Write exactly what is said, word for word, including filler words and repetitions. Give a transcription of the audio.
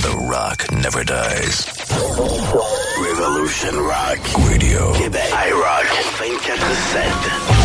The rock never dies. Revolution Rock Radio. Québec. iRock vingt-quatre sept.